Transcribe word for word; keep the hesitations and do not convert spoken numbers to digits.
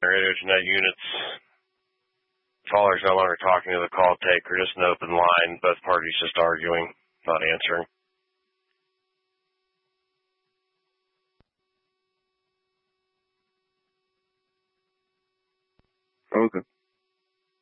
Radio Net units. Caller's no longer talking to the call taker, just an open line. Both parties just arguing, not answering. Okay.